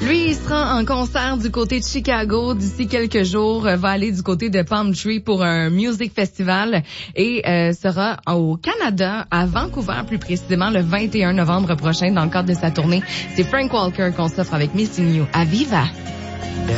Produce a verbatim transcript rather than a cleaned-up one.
Lui, il sera en concert du côté de Chicago d'ici quelques jours, va aller du côté de Palm Tree pour un music festival et euh, sera au Canada, à Vancouver plus précisément, le vingt et un novembre prochain dans le cadre de sa tournée. C'est Frank Walker qu'on s'offre avec Missing You à Viva.